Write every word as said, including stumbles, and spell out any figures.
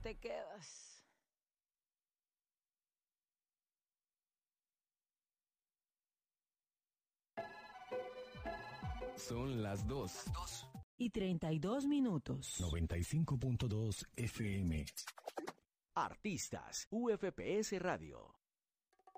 te quedas? Son las dos. Y treinta y dos minutos. noventa y cinco punto dos F M. Artistas U F P S Radio.